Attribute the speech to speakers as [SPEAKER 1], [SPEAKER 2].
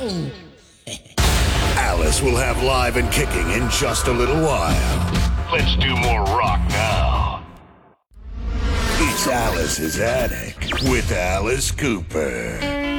[SPEAKER 1] Alice will have Live and Kicking in just a little while. Let's do more rock now. It's Alice's Attic with Alice Cooper.